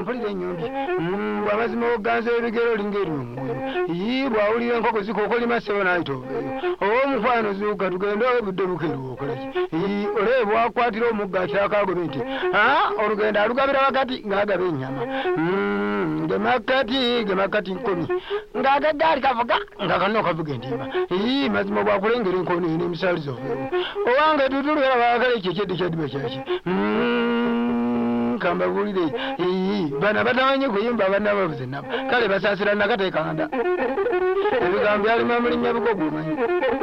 mpulire nyombi bwamazima oganza ebigero lingeri omwoyo bwawulira enkoko zikokolima sebo naitobeeyo owomukwano zuuka tugende obudde bukeruwa okolaki olebe bwakwatira omugga akyakagobe nti olugendo alugabira wakati ng'agaba ennyama gemakati nkomi ng'agaggaali kavuga nga kanno kavuga entimba mazima bwakulengera enkono n'emisali zoveewo owange tutulwera bakale ekyo ekyedde kyaddiba kyaki kambabulire bana batamanyi kuyimba abana bavuze nabo kale basaasira nakateekanda ebigambo byalima mulinya bugogo omanyi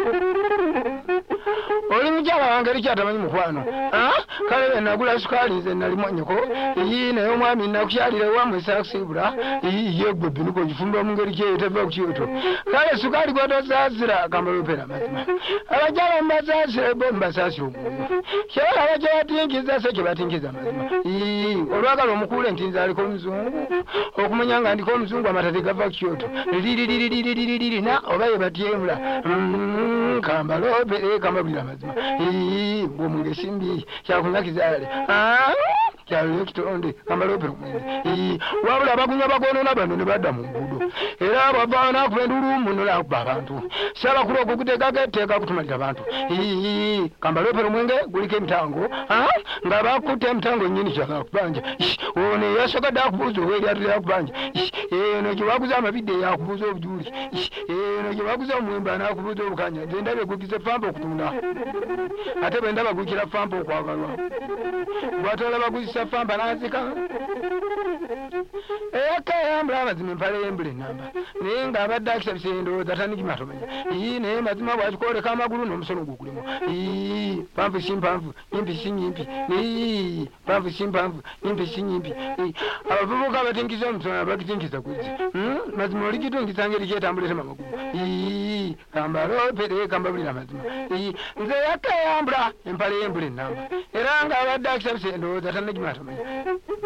oli mukyala wange likyatamanyi mukwano kale benagula sukaali nze nalimonyeko naye omwami nakukyalira ewamu esakusibula yegwe binuko gifumba mu ngeri kyeyetava ku kyoto kale sukaali gwotosaasira kambalopera mazima abakyala mubasaasire bo mubasaasira omwoyo kyebala bakyebatinkiza se kyebatinkiza mazima olwagala omukuule nti nze aliko omuzungu okumanya nga ndiko omuzungu amatate gava ku kyoto liririririririna oba yebatyemula kambalopere kambabulira mazima ng'omunge simbi kyakunyakizaale kyaliyo kitonde kambalopera omwezi wabula abagunya bagonona bano ne badda mu nguudo era bava nakuba endulu muno nakuba abantu sabakulu ogwo guteekateeka kutumalira abantu kambalopera omwenge guliko emitango nga bakutte emitango nyini kyakakubanja ono yasogadde akubuuza owa eryatulira akubanja eno gyewaguza amabidde yakubuuza obujuli eno gyewaguza omwemba nakubuuza obukanya nze ndabye gugize fampa okutunda ate bwe ndaba gukira fampa okwagalwa bwatola baguzisa fampa nazika eyakayambula amazima empala yembula enamba naye ng'abadde akisabisa endowooza tanigimatomanya naye mazima bwakikwoleka amagulu n'omusono gugulimu pampu si mpanvu nyimpi si nyimpi pampu si mpanvu nyimpi si nyimpi abavubuka batinkiza omusono bakitinkiza kwizi mazima olikitungisa ngeri kyetambuliremu amagulu kambalopere kambabulira mazima nze yakayambula empala yembula enamba era ng'abadde akisabisa endowooza tanigimatomanya